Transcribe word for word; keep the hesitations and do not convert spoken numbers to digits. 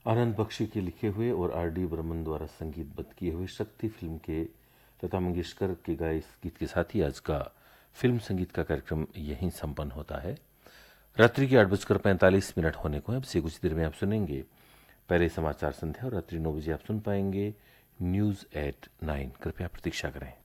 आनंद बख्शी के लिखे हुए और आर डी बर्मन द्वारा संगीतबद्ध किए हुए शक्ति फिल्म के लता मंगेशकर के गाए इस गीत के साथ ही आज का फिल्म संगीत का कार्यक्रम यहीं संपन्न होता है। रात्रि के आठ बजकर पैंतालीस मिनट होने को है। अब से कुछ देर में आप सुनेंगे पहले समाचार संध्या और रात्रि नौ बजे आप सुन पाएंगे न्यूज एट नाइन। कृपया प्रतीक्षा करें।